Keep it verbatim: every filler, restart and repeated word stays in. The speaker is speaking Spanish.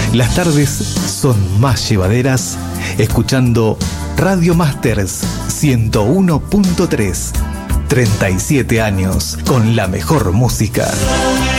Las tardes son más llevaderas escuchando Radio Masters ciento uno punto tres. treinta y siete años con la mejor música.